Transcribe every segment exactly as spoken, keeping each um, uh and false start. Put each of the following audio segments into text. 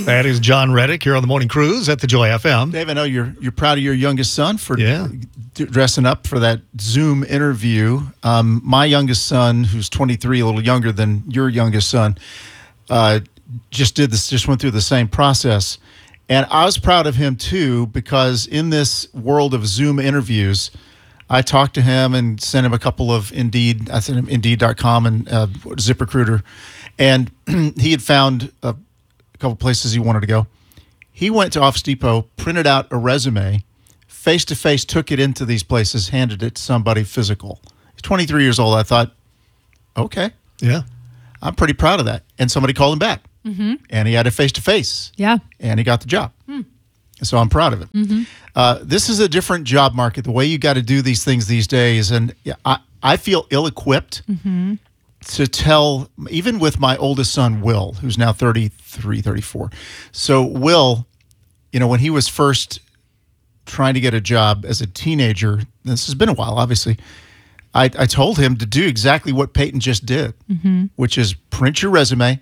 That is John Reddick here on the Morning Cruise at the Joy F M. Dave, I know you're you're proud of your youngest son for yeah. d- dressing up for that Zoom interview. Um, my youngest son, who's twenty-three, a little younger than your youngest son, uh, just did this. Just went through the same process, and I was proud of him too because in this world of Zoom interviews, I talked to him and sent him a couple of Indeed. I sent him Indeed dot com and uh, ZipRecruiter, and he had found a, a couple places he wanted to go. He went to Office Depot, printed out a resume, face-to-face took it into these places, handed it to somebody physical. He's twenty-three years old. I thought, okay. Yeah. I'm pretty proud of that. And somebody called him back. Mm-hmm. And he had a face-to-face. Yeah. And he got the job. Mm. So I'm proud of it. Mm-hmm. Uh, this is a different job market, the way you got to do these things these days. And I, I feel ill-equipped Mm-hmm. to tell, even with my oldest son, Will, who's now thirty-three, thirty-four. So Will, you know, when he was first trying to get a job as a teenager, this has been a while, obviously, I, I told him to do exactly what Peyton just did, Mm-hmm. which is print your resume,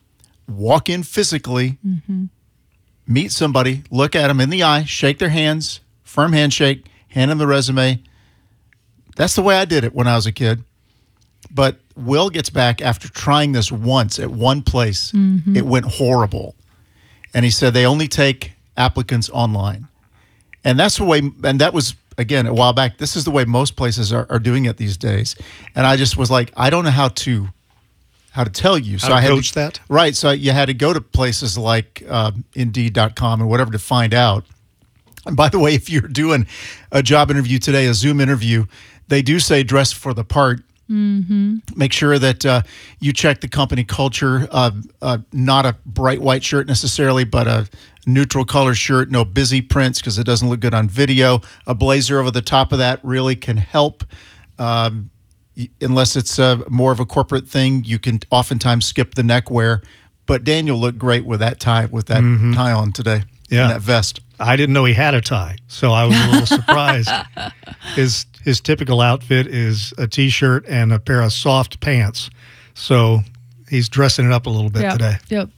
walk in physically, Mm-hmm. meet somebody, look at them in the eye, shake their hands, firm handshake, hand them the resume. That's the way I did it when I was a kid. But Will gets back after trying this once at one place. Mm-hmm. It went horrible. And he said they only take applicants online. And that's the way, and that was, again, a while back. This is the way most places are, are doing it these days. And I just was like, I don't know how to how to tell you. So How to I had coach to, that? Right. So you had to go to places like uh, Indeed dot com and whatever to find out. And by the way, if you're doing a job interview today, a Zoom interview, they do say dress for the part. Mm-hmm. Make sure that uh, you check the company culture. Uh, uh, not a bright white shirt necessarily, but a neutral color shirt. No busy prints because it doesn't look good on video. A blazer over the top of that really can help. Um, y- unless it's uh, more of a corporate thing, you can oftentimes skip the neckwear. But Daniel looked great with that tie, with that Mhm. tie on today. Yeah. And that vest. I didn't know he had a tie, so I was a little surprised. His his typical outfit is a T-shirt and a pair of soft pants, so he's dressing it up a little bit Yep. today. Yep.